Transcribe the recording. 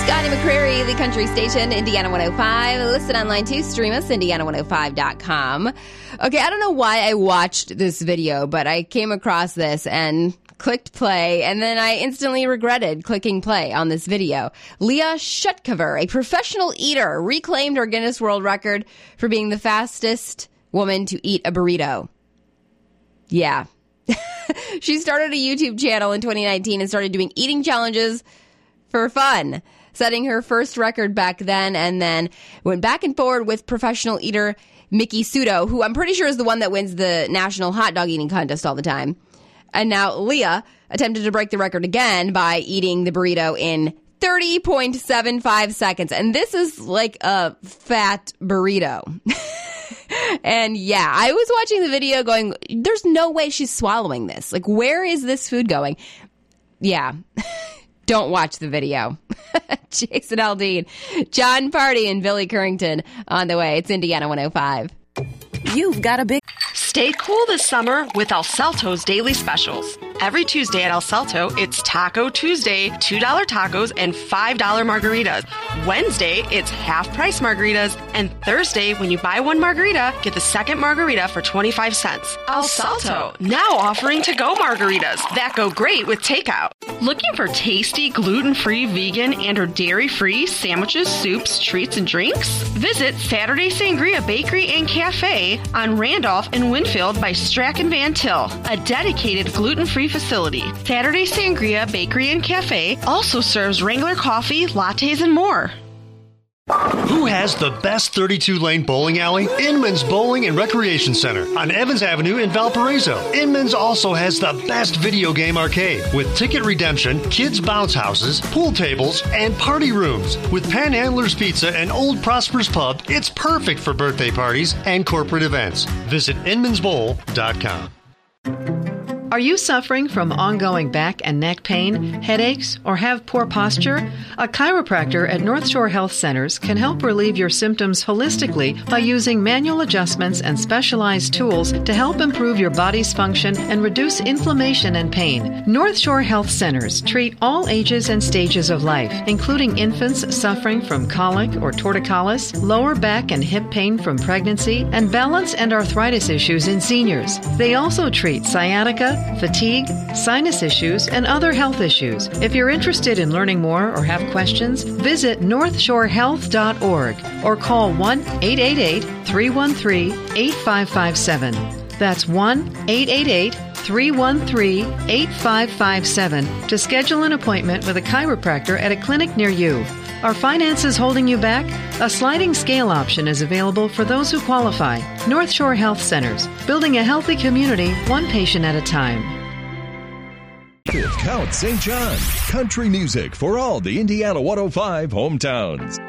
Scotty McCreery, the country station, Indiana 105. Listen online too. Stream us, Indiana105.com. Okay, I don't know why I watched this video, but I came across this and clicked play, and then I instantly regretted clicking play on this video. Leah Shutcover, a professional eater, reclaimed her Guinness World Record for being the fastest woman to eat a burrito. Yeah. She started a YouTube channel in 2019 and started doing eating challenges for fun, setting her first record back then, and then went back and forward with professional eater Miki Sudo, who I'm pretty sure is the one that wins the national hot dog eating contest all the time. And now Leah attempted to break the record again by eating the burrito in 30.75 seconds. And this is like a fat burrito. And yeah, I was watching the video going, there's no way she's swallowing this. Like, where is this food going? Yeah. Don't watch the video. Jason Aldean, John Party, and Billy Currington on the way. It's Indiana 105. You've got a big... Stay cool this summer with El Salto's daily specials. Every Tuesday at El Salto, it's Taco Tuesday, $2 tacos and $5 margaritas. Wednesday, it's half-price margaritas. And Thursday, when you buy one margarita, get the second margarita for 25 cents. El Salto, now offering to-go margaritas that go great with takeout. Looking for tasty, gluten-free, vegan, and or dairy-free sandwiches, soups, treats, and drinks? Visit Saturday Sangria Bakery and Cafe on Randolph and Winfield by Strachan Van Til, a dedicated gluten-free facility. Saturday Sangria Bakery and Cafe also serves Wrangler coffee, lattes, and more. Who has the best 32-lane bowling alley? Inman's Bowling and Recreation Center on Evans Avenue in Valparaiso. Inman's also has the best video game arcade with ticket redemption, kids' bounce houses, pool tables, and party rooms. With Panhandler's Pizza and Old Prosper's Pub, it's perfect for birthday parties and corporate events. Visit inmansbowl.com. Are you suffering from ongoing back and neck pain, headaches, or have poor posture? A chiropractor at North Shore Health Centers can help relieve your symptoms holistically by using manual adjustments and specialized tools to help improve your body's function and reduce inflammation and pain. North Shore Health Centers treat all ages and stages of life, including infants suffering from colic or torticollis, lower back and hip pain from pregnancy, and balance and arthritis issues in seniors. They also treat sciatica, fatigue, sinus issues, and other health issues. If you're interested in learning more or have questions, visit northshorehealth.org or call 1-888-313-8557. That's 1-888-313-8557 to schedule an appointment with a chiropractor at a clinic near you. Are finances holding you back? A sliding scale option is available for those who qualify. North Shore Health Centers, building a healthy community, one patient at a time. Count St. John, country music for all the Indiana 105 hometowns.